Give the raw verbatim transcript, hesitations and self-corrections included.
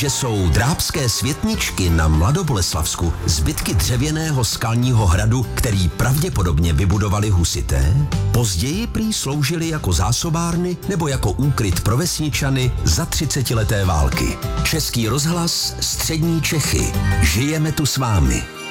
že jsou drábské světničky na Mladoboleslavsku zbytky dřevěného skalního hradu, který pravděpodobně vybudovali husité? Později prý sloužily jako zásobárny nebo jako úkryt pro vesničany za třicetileté války. Český rozhlas, Střední Čechy. Žijeme tu s vámi.